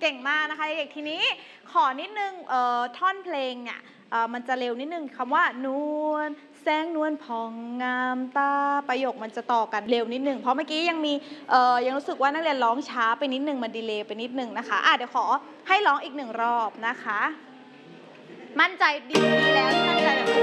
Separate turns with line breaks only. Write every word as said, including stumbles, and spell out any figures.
เก่งมากนะคะเด็กทีนี้ขอนิดนึงเอ่อท่อนเพลงเนี่ยเอ่อมันจะเร็วนิดนึงคำว่านวลแสงนวลผ่องงามตาประโยคมันจะต่อกันเร็วนิดนึงเพราะเมื่อกี้ยังมีเอ่อยังรู้สึกว่านักเรียนร้องช้าไปนิดนึงมันดีเลย์ไปนิดนึงนะคะอ่ะเดี๋ยวขอให้ร้องอีกหนึ่งรอบนะคะมั่นใจดีแล้วที่มั่นใจแบบ